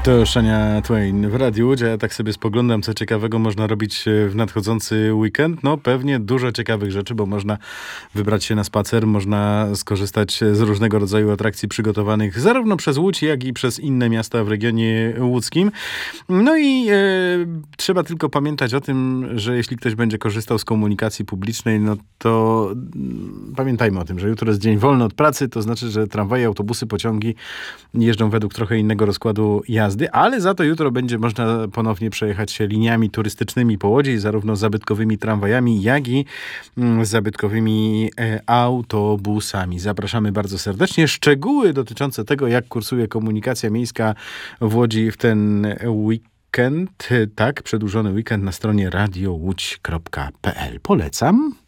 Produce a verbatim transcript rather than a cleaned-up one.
To Shania Twain w Radiu Łódź. Ja tak sobie spoglądam, co ciekawego można robić w nadchodzący weekend. No pewnie dużo ciekawych rzeczy, bo można wybrać się na spacer, można skorzystać z różnego rodzaju atrakcji przygotowanych zarówno przez Łódź, jak i przez inne miasta w regionie łódzkim. No i e, trzeba tylko pamiętać o tym, że jeśli ktoś będzie korzystał z komunikacji publicznej, no to mm, pamiętajmy o tym, że jutro jest dzień wolny od pracy, to znaczy, że tramwaje, autobusy, pociągi jeżdżą według trochę innego rozkładu jazdy, ale za to jutro będzie można ponownie przejechać się liniami turystycznymi po Łodzi, zarówno zabytkowymi tramwajami, jak i mm, zabytkowymi e, autobusami. Zapraszamy bardzo serdecznie. Szczegóły dotyczące tego, jak kursuje komunikacja miejska w Łodzi w ten weekend, tak, przedłużony weekend na stronie radio łódź kropka p l. Polecam.